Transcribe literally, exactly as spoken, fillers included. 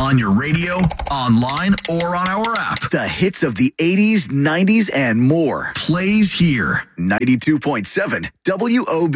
On your radio, online, or on our app. The hits of the eighties, nineties, and more. Plays here. ninety-two point seven W O B.